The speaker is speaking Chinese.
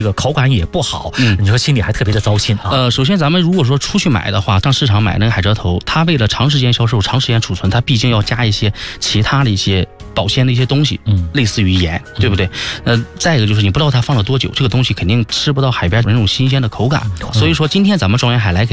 这个口感也不好，你说心里还特别的糟心啊。 首先咱们如果说出去买的话，上市场买那个海蜇头，它为了长时间销售、长时间储存，它毕竟要加一些其他的一些保鲜的一些东西，类似于盐，对不对？再一个就是你不知道它放了多久，这个东西肯定吃不到海边那种新鲜的口感。所以说今天咱们庄园海来